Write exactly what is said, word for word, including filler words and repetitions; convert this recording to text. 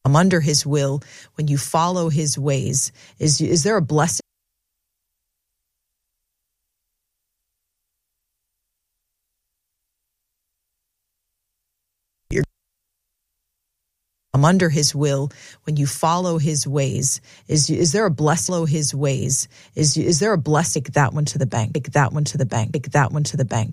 I'm under his will. When you follow his ways, is, is there a blessing? I'm under his will. When you follow his ways, is, is there a blessing? Follow his ways. Is, is there a blessing? Take that one to the bank. Take that one to the bank. Take that one to the bank.